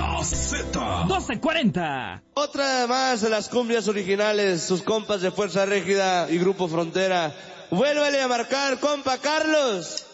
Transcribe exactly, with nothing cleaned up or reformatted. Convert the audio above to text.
La Z. doce cuarenta. Otra más de las cumbias originales, sus compas de Fuerza Régida y Grupo Frontera. Vuélvele a marcar, compa Carlos.